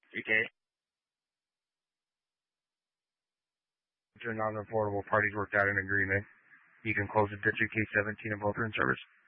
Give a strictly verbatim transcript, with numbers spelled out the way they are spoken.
Okay. Your non-affordable parties worked out an agreement. You can close it to two K seventeen and both are in service.